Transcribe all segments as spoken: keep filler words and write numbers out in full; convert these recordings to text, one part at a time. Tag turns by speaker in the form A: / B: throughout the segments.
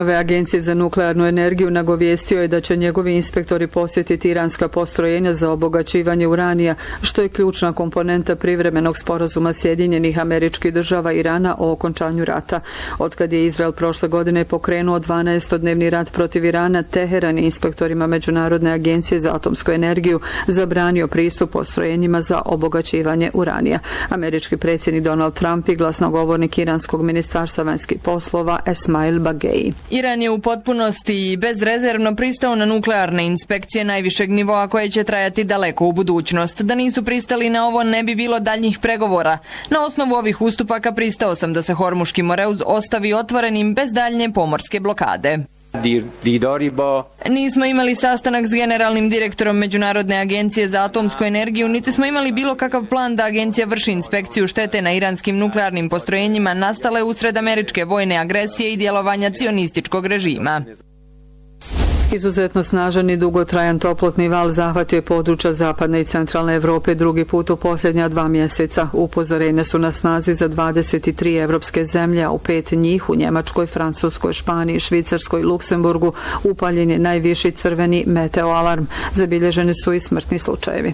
A: Agencije za nuklearnu energiju nagovijestio je da će njegovi inspektori posjetiti iranska postrojenja za obogaćivanje uranija, što je ključna komponenta privremenog sporazuma Sjedinjenih Američkih Država i Irana o okončanju rata. Otkad je Izrael prošle godine pokrenuo dvanaestodnevni rat protiv Irana, Teheran je inspektorima Međunarodne agencije za atomsku energiju zabranio pristup postrojenjima za obogaćivanje uranija. Američki predsjednik Donald Trump i glasnogovornik iranskog ministarstva vanjskih poslova Esmail Bagei.
B: Iran je u potpunosti i bezrezervno pristao na nuklearne inspekcije najvišeg nivoa koje će trajati daleko u budućnost. Da nisu pristali na ovo, ne bi bilo daljnjih pregovora. Na osnovu ovih ustupaka pristao sam da se Hormuški moreuz ostavi otvorenim bez daljnje pomorske blokade. Nismo imali sastanak s generalnim direktorom Međunarodne agencije za atomsku energiju, niti smo imali bilo kakav plan da agencija vrši inspekciju štete na iranskim nuklearnim postrojenjima nastale usred američke vojne agresije i djelovanja cionističkog režima.
A: Izuzetno snažan i dugotrajan toplotni val zahvatio je područja zapadne i centralne Europe drugi put u posljednja dva mjeseca. Upozorenja su na snazi za dvadeset tri evropske zemlje, a u pet njih, u Njemačkoj, Francuskoj, Španiji, Švicarskoj i Luksemburgu, upaljen je najviši crveni meteoalarm. Zabilježeni su i smrtni slučajevi.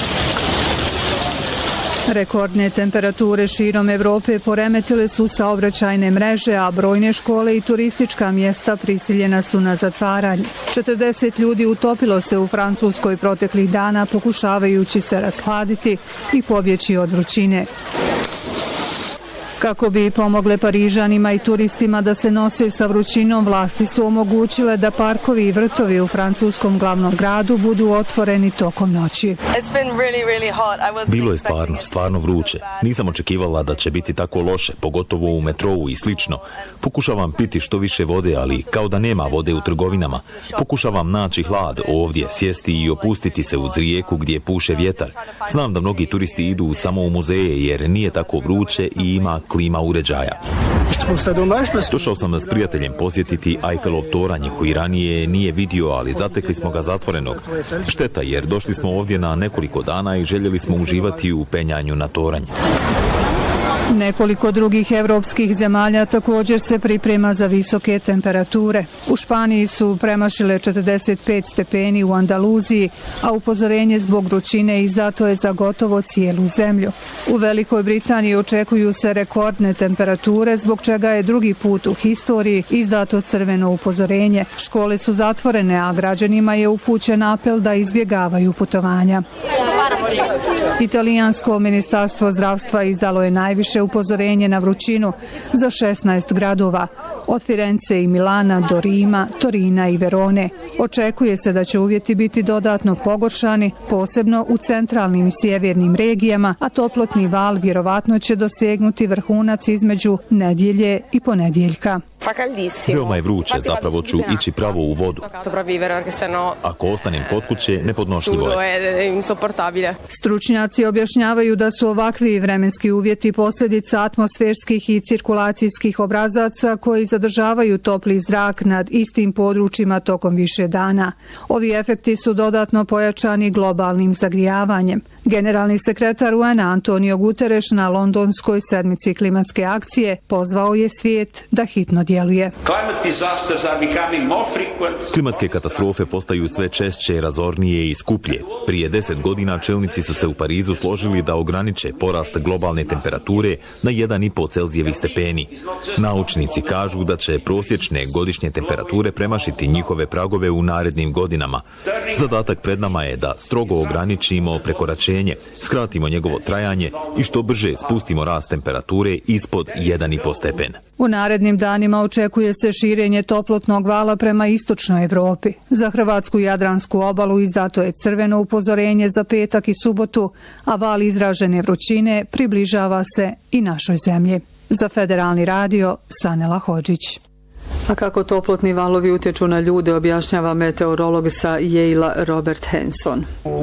C: Rekordne temperature širom Evrope poremetile su saobraćajne mreže, a brojne škole i turistička mjesta prisiljena su na zatvaranje. četrdeset ljudi utopilo se u Francuskoj proteklih dana pokušavajući se rashladiti i pobjeći od vrućine. Kako bi pomogle Parižanima i turistima da se nose sa vrućinom, vlasti su omogućile da parkovi i vrtovi u francuskom glavnom gradu budu otvoreni tokom noći.
D: Bilo je stvarno, stvarno vruće. Nisam očekivala da će biti tako loše, pogotovo u metrou i slično. Pokušavam piti što više vode, ali kao da nema vode u trgovinama. Pokušavam naći hlad ovdje, sjesti i opustiti se uz rijeku gdje puše vjetar. Znam da mnogi turisti idu samo u muzeje jer nije tako vruće i ima klima uređaja. Došao sam s prijateljem posjetiti Eiffelov toranj koji ranije nije vidio, ali zatekli smo ga zatvorenog. Šteta jer došli smo ovdje na nekoliko dana i željeli smo uživati u penjanju na toranj.
C: Nekoliko drugih evropskih zemalja također se priprema za visoke temperature. U Španiji su premašile četrdeset pet stepeni u Andaluziji, a upozorenje zbog vrućine izdato je za gotovo cijelu zemlju. U Velikoj Britaniji očekuju se rekordne temperature, zbog čega je drugi put u historiji izdato crveno upozorenje. Škole su zatvorene, a građanima je upućen apel da izbjegavaju putovanja. Italijansko ministarstvo zdravstva izdalo je najviše upozorenje na vrućinu za šesnaest gradova, od Firence i Milana do Rima, Torina i Verone. Očekuje se da će uvjeti biti dodatno pogoršani, posebno u centralnim i sjevernim regijama, a toplotni val vjerovatno će dosegnuti vrhunac između nedjelje i ponedjeljka.
D: Veoma je vruće, zapravo ću ići pravo u vodu. Ako ostanem kod kuće, nepodnošljivo je.
C: Stručnjaci objašnjavaju da su ovakvi vremenski uvjeti posljedica atmosferskih i cirkulacijskih obrazaca koji zadržavaju topli zrak nad istim područjima tokom više dana. Ovi efekti su dodatno pojačani globalnim zagrijavanjem. Generalni sekretar U N-a Antonio Guterres na londonskoj sedmici klimatske akcije pozvao je svijet da hitno djeluje.
D: Klimatske katastrofe postaju sve češće, razornije i skuplje. Prije deset godina čelnici su se u Parizu složili da ograniče porast globalne temperature na jedan i pol Celzijevih stepeni. Naučnici kažu da će prosječne godišnje temperature premašiti njihove pragove u narednim godinama. Zadatak pred nama je da strogo ograničimo prekoračenje, skratimo njegovo trajanje i što brže spustimo rast temperature ispod jedan i pol stepen.
C: U narednim danima očekuje se širenje toplotnog vala prema istočnoj Evropi. Za hrvatsku jadransku obalu izdato je crveno upozorenje za petak i subotu, a val izražene vrućine približava se i našoj zemlji. Za Federalni radio, Sanela Hodžić.
A: A kako toplotni valovi utječu na ljude, objašnjava meteorolog sa Yale-a Robert Hanson.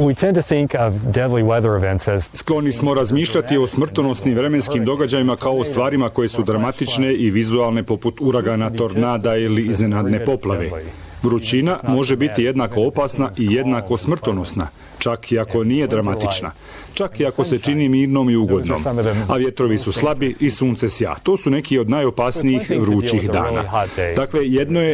E: Skloni smo razmišljati o smrtonosnim vremenskim događajima kao o stvarima koje su dramatične i vizualne poput uragana, tornada ili iznenadne poplave. Vrućina može biti jednako opasna i jednako smrtonosna, čak i ako nije dramatična, čak i ako se čini mirnom i ugodnom, a vjetrovi su slabi i sunce sja. To su neki od najopasnijih vrućih dana. Dakle, jedno je